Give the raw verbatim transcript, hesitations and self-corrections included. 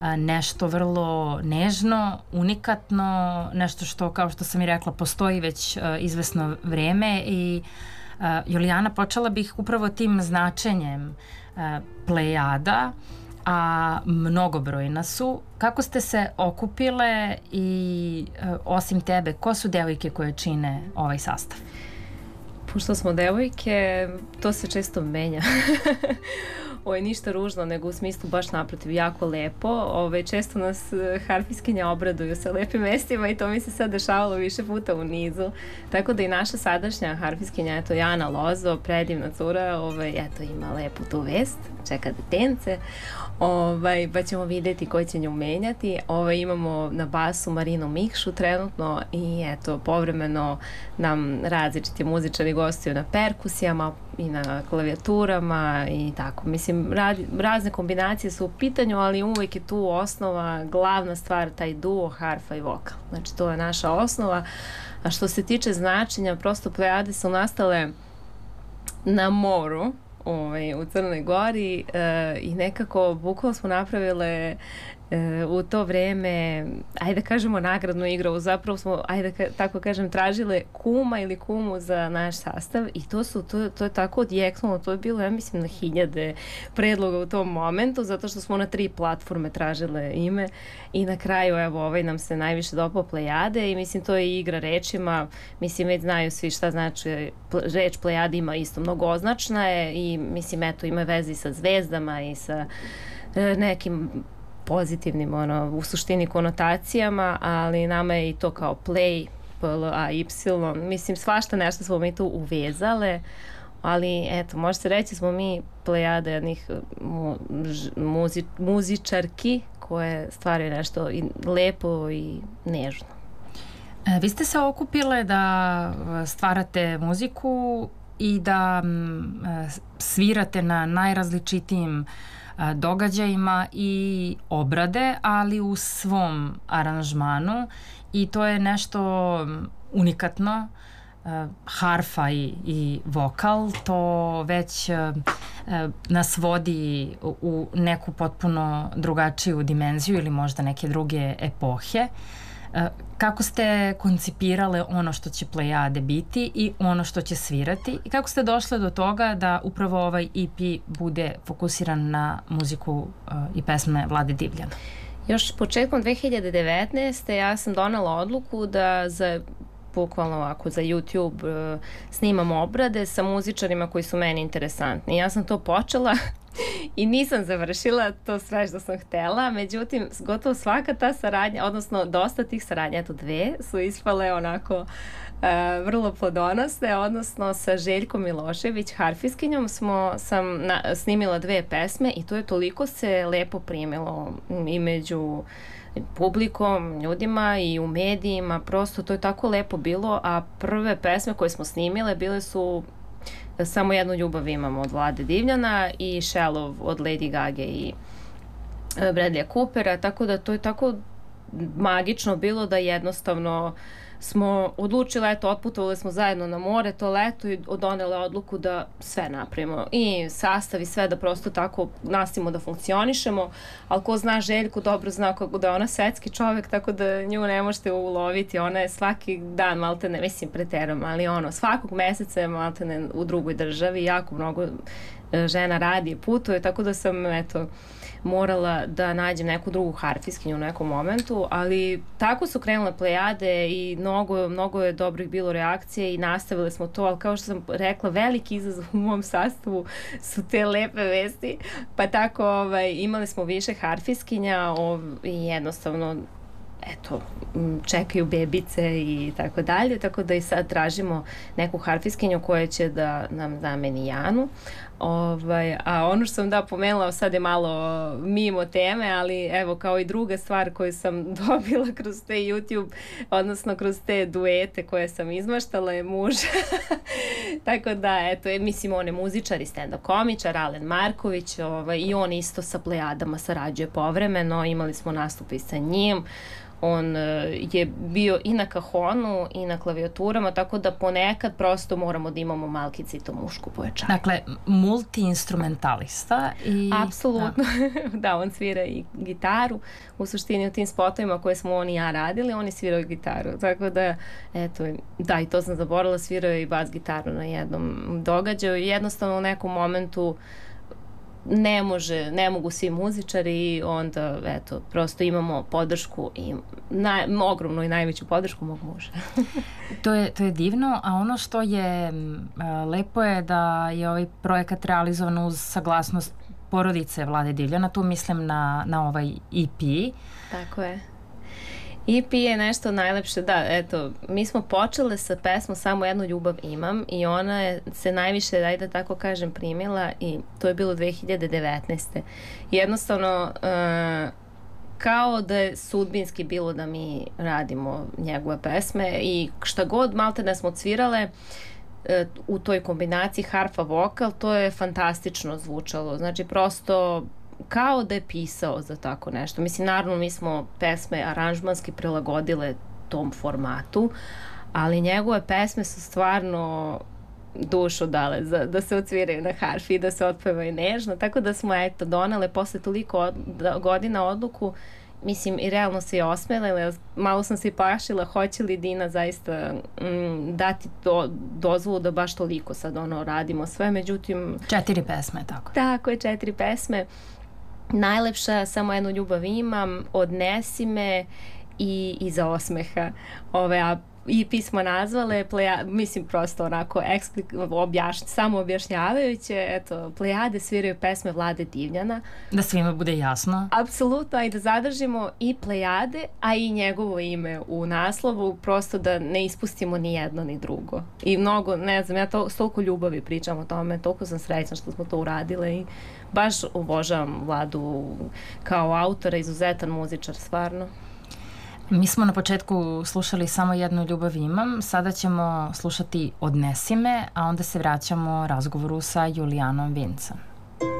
nešto vrlo nežno, unikatno, nešto što, kao što sam i rekla, postoji već izvesno vreme i Julijana, počela bih upravo tim značenjem Plejada, a mnogobrojna su. Kako ste se okupile i osim tebe, ko su devojke koje čine ovaj sastav? Pošto smo devojke, to se često menja. Ovo je ništa ružno, nego u smislu baš naprotiv, jako lepo. Ove, često nas harfiskinja obraduju sa lepim mestima i to mi se sad dešavalo više puta u nizu. Tako da i naša sadašnja harfiskinja, eto Jana Lozo, predivna cura, ove, eto ima lepu tu vest, čeka detence, ovaj, pa ćemo videti ko će nju menjati. Ove, imamo na basu Marinu Mikšu trenutno i eto, povremeno nam različiti muzičari gostuju na perkusijama i na klavijaturama i tako. Mislim, radi, razne kombinacije su u pitanju, ali uvijek je tu osnova, glavna stvar, taj duo, harfa i vokal. Znači, to je naša osnova. A što se tiče značenja, prosto Plejade su nastale na moru, ovaj, u Crnoj Gori e, i nekako bukvalno smo napravile e, u to vreme, ajde da kažemo, nagradnu igru. Zapravo smo, ajde da tako kažem, tražile kuma ili kumu za naš sastav i to su, to, to je tako odjeknulo, to je bilo, ja mislim, na hiljade predloga u tom momentu, zato što smo na tri platforme tražile ime i na kraju, evo, ovaj nam se najviše dopao Plejade i mislim, to je igra rečima, mislim, već znaju svi šta znači reč Plejade, ima isto mnogoznačna je i mislim, eto, ima veze i sa zvezdama i sa e, nekim pozitivnim, ono, u suštini konotacijama, ali nama je i to kao play, P L A Y, mislim, svašta nešto smo mi tu uvezale, ali eto, može se reći smo mi Plejada jednih mu, muzi, muzičarki koje stvaraju nešto i lepo i nežno. E, vi ste se okupile da stvarate muziku i da m, svirate na najrazličitijim a, događajima i obrade, ali u svom aranžmanu i to je nešto unikatno. A, harfa i, i vokal, to već a, a, nas vodi u, u neku potpuno drugačiju dimenziju ili možda neke druge epohe. Kako ste koncipirale ono što će Plejade biti i ono što će svirati i kako ste došle do toga da upravo ovaj E P bude fokusiran na muziku uh, i pesme Vlade Divljana? Još početkom dve hiljade devetnaeste. ja sam donela odluku da za bukvalno ovako za YouTube uh, snimam obrade sa muzičarima koji su meni interesantni. Ja sam to počela i nisam završila to sve što sam htela, međutim, gotovo svaka ta saradnja, odnosno dosta tih saradnja, eto dve, su ispale onako uh, vrlo plodonosne, odnosno sa Željkom Milošević, harfiskinjom, smo, sam na, snimila dve pesme i to je toliko se lepo primilo i među publikom, ljudima i u medijima, prosto to je tako lepo bilo, a prve pesme koje smo snimile bile su Samo jednu ljubav imamo od Vlade Divljana i Shallow od Lady Gaga i Bradleya Coopera, tako da to je tako magično bilo da jednostavno smo odlučili, eto, otputovali smo zajedno na more to leto i donele odluku da sve napravimo i sastav i sve, da prosto tako nastavimo da funkcionišemo, ali ko zna Željku dobro zna kako da je ona svetski čovek, tako da nju ne možete uloviti, ona je svaki dan maltene, mislim preterom, ali ono, svakog meseca je maltene u drugoj državi, jako mnogo žena radi i putuje, tako da sam, eto, morala da nađem neku drugu harfiskinju u nekom momentu, ali tako su krenule Plejade i mnogo, mnogo je dobrih bilo reakcije i nastavili smo to, ali kao što sam rekla, veliki izazov u mom sastavu su te lepe vesti, pa tako ovaj, imali smo više harfiskinja ov, i jednostavno eto, čekaju bebice i tako dalje, tako da i sad tražimo neku harfiskinju koja će da nam zameni Janu. Ovaj, a ono što sam da pomenula sad je malo mimo teme, ali evo kao i druga stvar koju sam dobila kroz te YouTube, odnosno kroz te duete koje sam izmaštala je muž. Tako da, eto, je, mislim, on je muzičar i stand-up komičar, Alen Marković, ovaj, i on isto sa Plejadama sarađuje povremeno, imali smo nastupe i sa njim. On je bio i na kahonu i na klavijaturama, tako da ponekad prosto moramo da imamo malkice i to mušku pojačanje. Dakle, multi-instrumentalista. I... Apsolutno. Da. Da, on svira i gitaru. U suštini u tim spotovima koje smo on i ja radili, on je svirao gitaru. Tako da, eto, da, i to sam zaboravila, svirao i bas gitaru na jednom događaju. Jednostavno u nekom momentu ne može, ne mogu svi muzičari i onda, eto, prosto imamo podršku i naj, ogromnu i najveću podršku mog muža. To je, to je divno, a ono što je lepo je da je ovaj projekat realizovan uz saglasnost porodice Vlade Divljana, tu mislim na, na ovaj E P. Tako je. E P je nešto najlepše, da, eto, mi smo počele sa pesmom Samo jednu ljubav imam i ona je se najviše, daj da tako kažem, primila i to je bilo dve hiljade devetnaeste. Jednostavno, uh, kao da je sudbinski bilo da mi radimo njegove pesme i šta god malte da smo cvirale, u toj kombinaciji harfa vokal, to je fantastično zvučalo. Znači, prosto kao da je pisao za tako nešto. Mislim, naravno, mi smo pesme aranžmanski prilagodile tom formatu, ali njegove pesme su stvarno dušu dale za, da se odsviraju na harfi i da se otpevaju nežno, tako da smo, eto, donale posle toliko od, godina odluku. Mislim, i realno se je osmelila, malo sam se i plašila, hoće li Dina zaista mm, dati do, dozvolu da baš toliko sad ono radimo sve, međutim... Četiri pesme, tako. Tako je, četiri pesme. Najlepša, Samo jednu ljubav imam, Odnesi me i Iza osmeha. Ove, a i pismo nazvale, pleja, mislim prosto onako eksplik, objaš, samo objašnjavajuće, eto, Plejade sviraju pesme Vlade Divljana. Da svima bude jasno. Apsolutno, i da zadržimo i Plejade, a i njegovo ime u naslovu, prosto da ne ispustimo ni jedno ni drugo. I mnogo, ne znam, ja to, s toliko ljubavi pričam o tome, toliko sam srećna što smo to uradile i baš obožavam Vladu kao autora, izuzetan muzičar, stvarno. Mi smo na početku slušali Samo jednu ljubav imam, sada ćemo slušati Odnesi me, a onda se vraćamo razgovoru sa Julijanom Vincem.